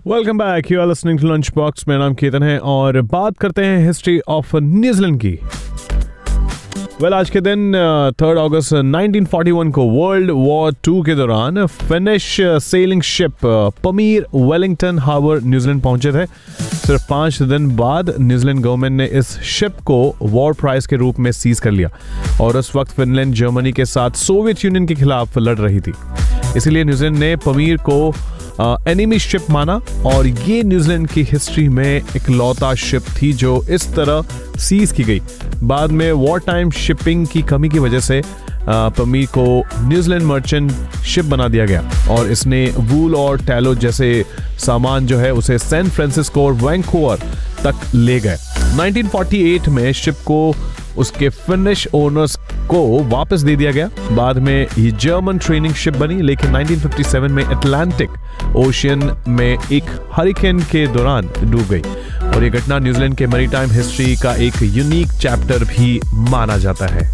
Welcome back, you are listening to lunch box. मेरा नाम केतन है और बात करते हैं हिस्ट्री ऑफ न्यूजीलैंड की। आज के दिन 3 अगस्त 1941 को वर्ल्ड वॉर 2 के दौरान finish selling ship पमीर Wellington harbour New Zealand पहुंचे थे। सिर्फ 5 दिन बाद न्यूजीलैंड गवर्नमेंट ने इस शिप को वॉर प्राइज के रूप में सीज कर लिया और उस वक्त फिनलैंड जर्मनी के साथ सोवियत यूनियन के खिलाफ लड़ रही थी। इसीलिए न्यूजीलैंड ने पमीर को एनिमी शिप माना और ये न्यूजीलैंड की हिस्ट्री में इकलौता शिप थी जो इस तरह सीज की गई। बाद में वॉर टाइम शिपिंग की कमी की वजह से पमीर को न्यूजीलैंड मर्चेंट शिप बना दिया गया और इसने वूल और टैलो जैसे सामान जो है उसे सैन फ्रांसिस्को और वैंकूवर तक ले गए। 1948 में शिप को उसके फिनिश ओनर्स को वापस दे दिया गया। बाद में ये जर्मन ट्रेनिंग शिप बनी, लेकिन 1957 में अटलांटिक ओशियन में एक हरिकेन के दौरान डूब गई और ये घटना न्यूजीलैंड के मैरीटाइम हिस्ट्री का एक यूनिक चैप्टर भी माना जाता है।